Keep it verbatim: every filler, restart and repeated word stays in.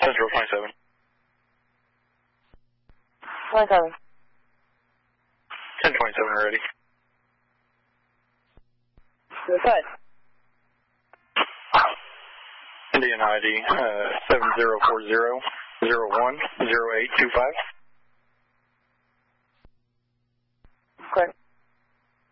Central twenty-seven. twenty-seven. ten twenty-seven ready. Good side. Indian I D uh, seven zero four zero zero one zero eight two five. Okay.